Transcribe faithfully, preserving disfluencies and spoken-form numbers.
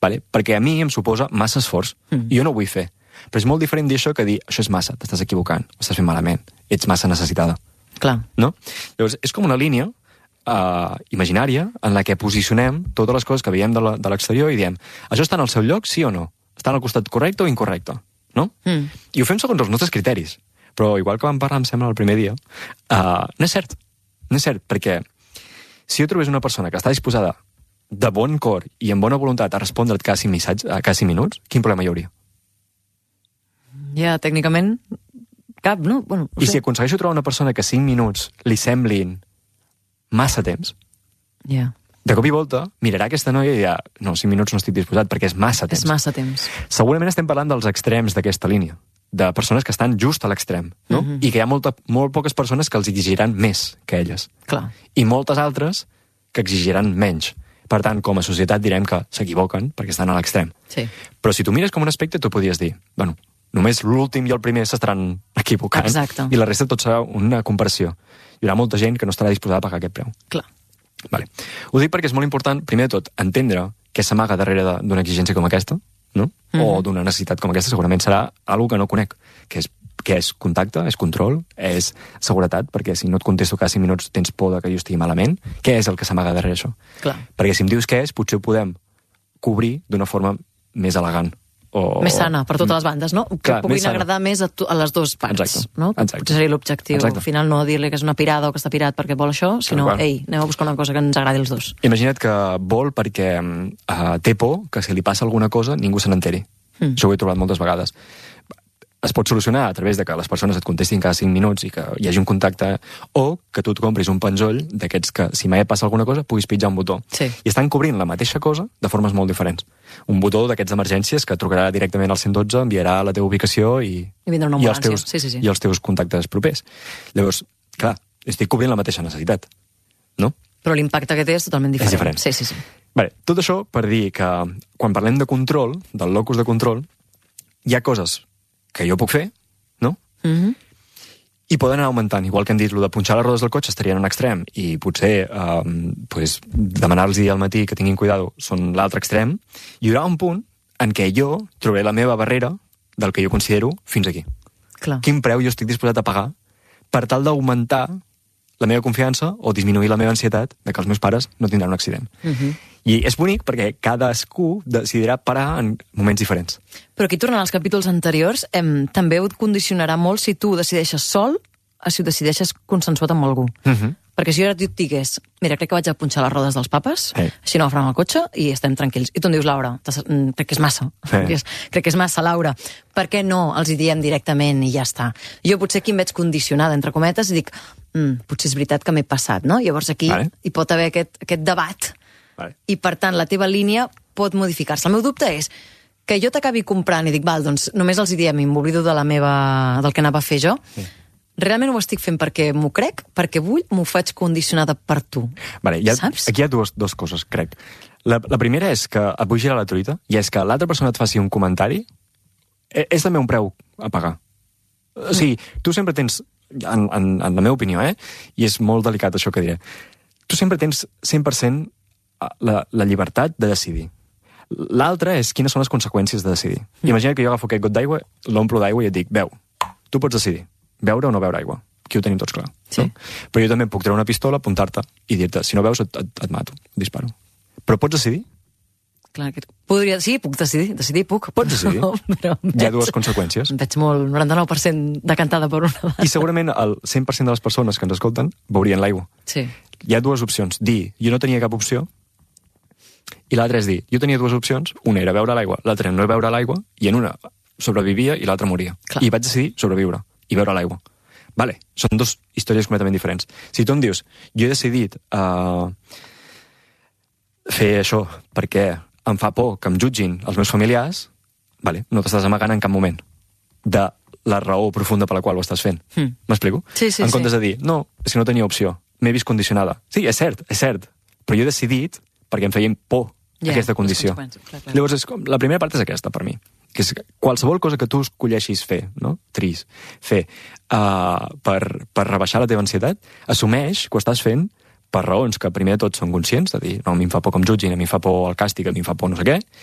vale? Perquè a mi em suposa massa esforç, mm. i jo no ho vull fer. Però és molt diferent dir això que dir, això és massa, t'estàs equivocant, ho estàs fent malament, ets massa necessitada. Clar. No? Llavors, és com una línia uh, imaginària en la que posicionem totes les coses que veiem de l'exterior i diem, això està en el seu lloc, sí o no? Està en el costat correcte o incorrecte? No? Mm. I ho fem segons els nostres criteris. Però igual que vam parlar, em sembla, el primer dia, uh, no és cert. No és cert, perquè si jo trobés una persona que està disposada de bon cor i amb bona voluntat a respondre't cada cinc, missatges, cada cinc minuts, quin problema hi hauria? Ja, tècnicament, cap, no? Bueno, I sé. Si aconsegueixo trobar una persona que cinc minuts li semblin massa temps, yeah. de cop i volta mirarà aquesta noia i dirà, no, cinc minuts no estic disposat perquè és massa temps. És massa temps. Segurament estem parlant dels extrems d'aquesta línia, de persones que estan just a l'extrem, no? Mm-hmm. I que hi ha molta, molt poques persones que els exigiran més que elles. Clar. I moltes altres que exigiran menys. Per tant, com a societat direm que s'equivoquen perquè estan a l'extrem. Sí. Però si tu mires com un aspecte, tu podries dir, bueno, només l'últim i el primer s'estaran equivocant. Exacte. I la resta tot serà una comparació. Hi haurà molta gent que no estarà disposada a pagar aquest preu. Clar. Vale. Ho dic perquè és molt important, primer de tot, entendre què s'amaga darrere d'una exigència com aquesta, no? Mm-hmm. O d'una necessitat com aquesta, segurament serà algo que no conec, que és, que és contacte, és control, és seguretat, perquè si no et contesto cada cinc minuts tens por de que jo estigui malament. Què és el que s'amaga darrere això? Clar. Perquè si em dius què és, potser ho podem cobrir d'una forma més elegant. O... Més sana, per totes les bandes, no? Que Clar, puguin agradar més a, tu, a les dues parts. Exacte. No? Exacte. Potser seria l'objectiu. Exacte. Al final no dir-li que és una pirada o que està pirat perquè vol això, sinó, Clar. ei, anem a buscar una cosa que ens agradi els dos. Imagina't que vol perquè uh, té por que si li passa alguna cosa ningú se n'enteri. Mm. Això ho he trobat moltes vegades. Es pot solucionar a través de que les persones et contestin cada cinc minuts i que hi hagi un contacte, o que tu et compris un penjoll d'aquests que, si mai passa alguna cosa, puguis pitjar un botó. Sí. I estan cobrint la mateixa cosa de formes molt diferents. Un botó d'aquests d'emergències que trucarà directament al cent dotze, enviarà la teva ubicació i, I, vindrà una i, els ambulància. teus, sí, sí, sí. i els teus contactes propers. Llavors, clar, estic cobrint la mateixa necessitat, no? Però l'impacte que té és totalment diferent. És diferent. Sí, sí, sí. Vale, tot això per dir que quan parlem de control, del locus de control, hi ha coses que jo puc fer, no? Mm-hmm. I poden anar augmentant. Igual que hem dit, lo de punxar les rodes del cotxe estaria en un extrem i potser eh, pues, demanar-los al matí que tinguin cuidado són l'altre extrem. Hi haurà un punt en què jo trobaré la meva barrera del que jo considero fins aquí. Clar. Quin preu jo estic disposat a pagar per tal d'augmentar la meva confiança o disminuir la meva ansietat de que els meus pares no tindran un accident. Mm-hmm. I és bonic perquè cadascú decidirà parar en moments diferents. Però aquí, tornant als capítols anteriors, em, també ho condicionarà molt si tu ho decideixes sol o si ho decideixes consensuat amb algú. Mm-hmm. Perquè si jo ara et digués, mira, crec que vaig a punxar les rodes dels papes, sí. així no agafem el cotxe i estem tranquils. I tu em dius, Laura, crec que és massa. Sí. Crec, que és, crec que és massa, Laura. Per què no els hi diem directament i ja està? Jo potser aquí em veig condicionada, entre cometes, i dic, mm, potser és veritat que m'he passat, no? Llavors aquí vale. Hi pot haver aquest, aquest debat vale. I, per tant, la teva línia pot modificar-se. El meu dubte és que jo t'acabi comprant i dic, val, doncs només els hi diem i m'oblido de la meva, del que anava a fer jo. Sí. Realment ho estic fent perquè m'ho crec, perquè vull, m'ho faig condicionada per tu. Vale, hi ha, saps? Aquí hi ha dues, dues coses, crec. La, la primera és que et vull girar la truita, i és que l'altra persona et faci un comentari, és també un preu a pagar. O sigui, tu sempre tens, en, en, en la meva opinió, eh, i és molt delicat això que diré, tu sempre tens cent per cent la, la llibertat de decidir. L'altra és quines són les conseqüències de decidir. Mm. Imagina que jo agafo aquest got d'aigua, l'omplo d'aigua i et dic, veu, tu pots decidir. Beure o no beure aigua. Aquí ho tenim tots clar. Sí. No? Però jo també puc treure una pistola, apuntar-te i dir-te, si no veus et, et, et mato, et disparo. Però pots decidir? Clar, que podria... Sí, puc decidir, decidir puc. Pots decidir. No, però veig, hi ha dues conseqüències. Em veig molt, noranta-nou per cent decantada per una banda. I segurament el cent per cent de les persones que ens escolten veurien l'aigua. Sí. Hi ha dues opcions. Dir, jo no tenia cap opció, i l'altra és dir, jo tenia dues opcions, una era veure l'aigua, l'altra no era veure l'aigua, i en una sobrevivia i l'altra moria. Clar. I vaig decidir sobreviure i veure l'aigua. Vale, són dues històries completament diferents. Si tu em dius, jo he decidit uh, fer això perquè em fa por que em jutgin els meus familiars, vale, no t'estàs amagant en cap moment de la raó profunda per la qual ho estàs fent. Mm. M'explico? Sí, sí, en comptes sí. de dir, no, és que no tenia opció, m'he vist condicionada. Sí, és cert, és cert, però jo he decidit perquè em feien por yeah, aquesta condició. Clar, clar. Llavors, és com, la primera part és aquesta, per mi, que és qualsevol cosa que tu escolleixis fer, no? Tris, fer, uh, per, per rebaixar la teva ansietat, assumeix que ho estàs fent per raons que primer de tot són conscients, de dir, no, a mi em fa por que em jutgin, a mi em fa por el càstig, a mi em fa por no sé què,